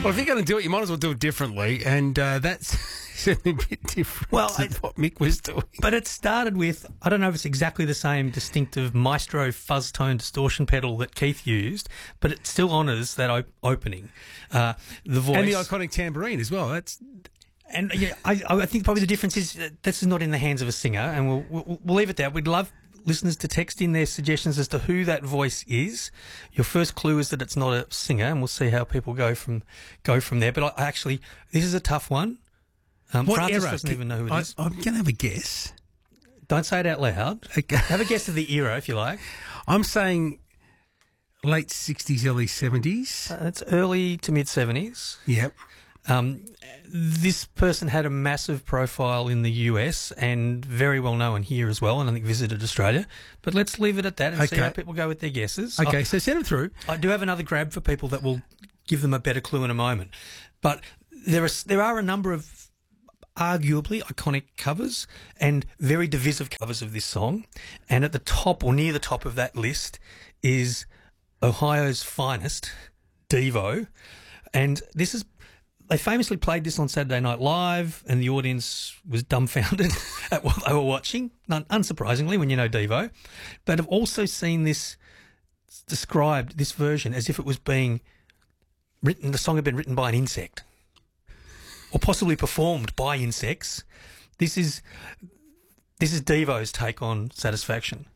Well, if you're going to do it, you might as well do it differently, and that's certainly a bit different to what Mick was doing. But it started with, I don't know if it's exactly the same distinctive Maestro fuzz tone distortion pedal that Keith used, but it still honours that opening. The voice. And the iconic tambourine as well. And yeah, I think probably the difference is that this is not in the hands of a singer, and we'll leave it there. We'd love listeners to text in their suggestions as to who that voice is. Your first clue is that it's not a singer, and we'll see how people go from there. But I actually, this is a tough one. What Francis era? doesn't even know who it is. I'm going to have a guess. Don't say it out loud. Okay. Have a guess of the era, if you like. I'm saying late 60s, early 70s. It's early to mid 70s. Yep. This person had a massive profile in the US and very well known here as well, and I think visited Australia. But let's leave it at that and see how people go with their guesses. Okay, so send them through. I do have another grab for people that will give them a better clue in a moment. But there are a number of arguably iconic covers and very divisive covers of this song. And at the top or near the top of that list is Ohio's finest, Devo. And this is... They famously played this on Saturday Night Live, and the audience was dumbfounded at what they were watching, unsurprisingly, when you know Devo. But I've also seen this described, this version, as if it was being written, the song had been written by an insect, or possibly performed by insects. This is Devo's take on Satisfaction.